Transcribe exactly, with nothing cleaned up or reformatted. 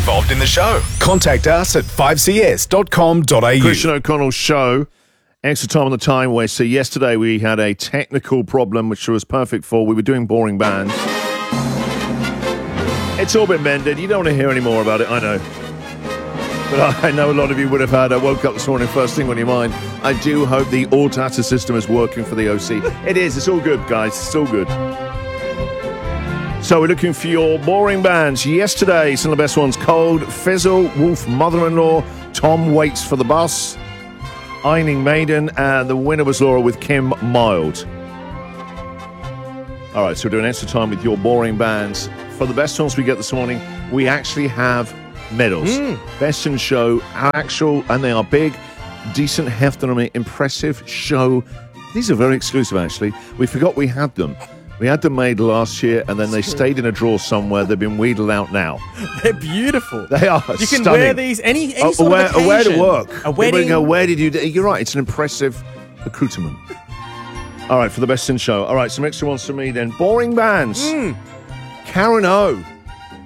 involved in the show. Contact us at five c s dot com dot a u. Christian O'Connell Show. Extra time on the time waster. Yesterday we had a technical problem which was perfect for. We were doing boring bands. It's all been mended. You don't want to hear any more about it, I know. But I know a lot of you would have had. I woke up this morning, first thing on your mind. I do hope the all data system is working for the O C. It is. It's all good, guys. It's all good. So we're looking for your boring bands. Yesterday, some of the best ones. Cold, Fizzle, Wolf Mother-in-Law, Tom Waits for the Bus, Ironing Maiden, and the winner was Laura with Kim Mild. All right, so we're doing extra time with your boring bands. For the best ones we get this morning, we actually have medals. Mm. Best in show, actual, and they are big, decent, heft on them, impressive show. These are very exclusive, actually. We forgot we had them. We had them made last year, and then they stayed in a drawer somewhere. They've been wheedled out now. They're beautiful. They are You can stunning. wear these any, any uh, sort where, of occasion. Where to work. A wedding. Go, where did you do? You're right. It's an impressive accoutrement. All right, for the best in show. All right, some extra ones for me then. Boring bands. Mm. Karen O.